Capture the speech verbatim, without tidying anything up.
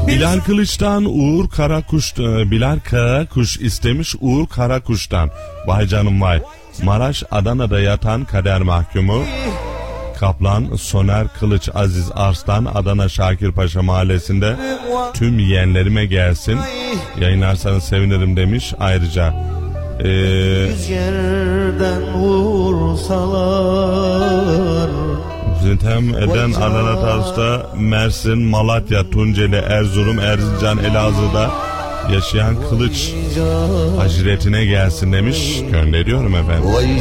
Bilal Kılıç'tan Uğur Karakuş, Bilal Karakuş istemiş Uğur Karakuş'tan. Vay canım vay. Maraş Adana'da yatan kader mahkumu Kaplan Soner Kılıç Aziz Arslan Adana Şakirpaşa mahallesinde tüm yeğenlerime gelsin. Yayınlarsanız sevinirim demiş. Ayrıca ee, yerden vursalar Zintem Eden Adana Tarsus'ta Mersin, Malatya, Tunceli, Erzurum, Erzincan, Elazığ'da yaşayan Kılıç aşiretine gelsin demiş. Gönderiyorum efendim.